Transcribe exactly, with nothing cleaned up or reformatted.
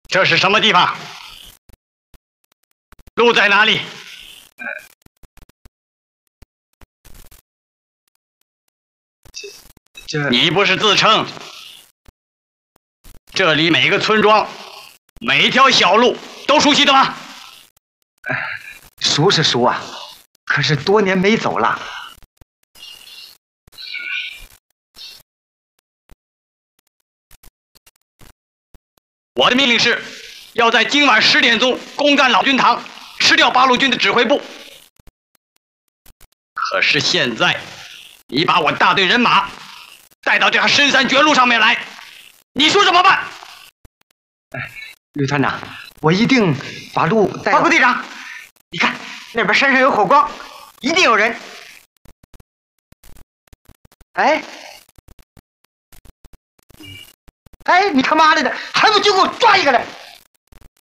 这是什么地方？路在哪里？ 这这， 你不是自称这里每个村庄、每一条小路都熟悉的吗？ 熟是熟啊，可是多年没走了。 我的命令是，要在今晚十点钟攻占老君堂，吃掉八路军的指挥部。可是现在，你把我大队人马带到这条深山绝路上面来，你说怎么办？ 哎，吕团长，我一定把路带。报告队长，你看那边山上有火光，一定有人。哎。哎，你他妈的的，还不就给我抓一个来！